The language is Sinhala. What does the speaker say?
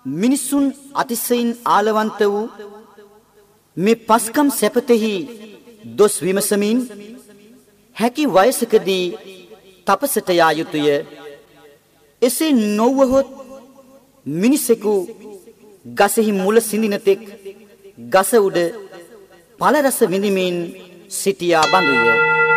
මිනිසුන් අතිශයින් ආලවන්ත වූ මේ පස්කම් සැපතෙහි දොස් විමසමින් හැකි වයසකදී තපසට යා යුතුය. එසේ නොවහොත් මිනිසෙකු ගසෙහි මුල සිඳින තෙක් ගස උඩ ඵල රස විඳිමින් සිටියා බඳුය.